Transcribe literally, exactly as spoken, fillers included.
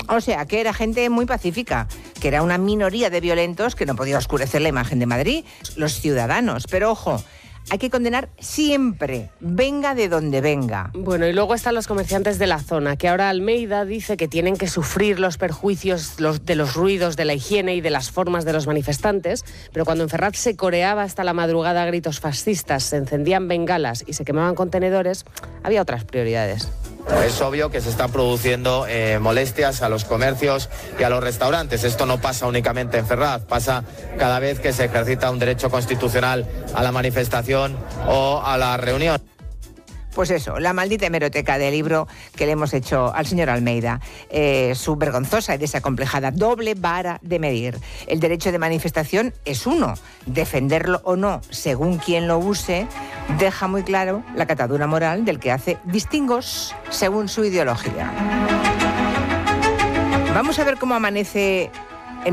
O sea, que era gente muy pacífica, que era una minoría de violentos que no podía oscurecer la imagen de Madrid, los ciudadanos. Pero ojo, hay que condenar siempre, venga de donde venga. Bueno, y luego están los comerciantes de la zona, que ahora Almeida dice que tienen que sufrir los perjuicios los, de los ruidos, de la higiene y de las formas de los manifestantes, pero cuando en Ferraz se coreaba hasta la madrugada a gritos fascistas, se encendían bengalas y se quemaban contenedores, había otras prioridades. Es obvio que se están produciendo eh, molestias a los comercios y a los restaurantes. Esto no pasa únicamente en Ferraz, pasa cada vez que se ejercita un derecho constitucional a la manifestación o a la reunión. Pues eso, la maldita hemeroteca del libro que le hemos hecho al señor Almeida. Eh, su vergonzosa y desacomplejada doble vara de medir. El derecho de manifestación es uno. Defenderlo o no, según quien lo use, deja muy claro la catadura moral del que hace distingos según su ideología. Vamos a ver cómo amanece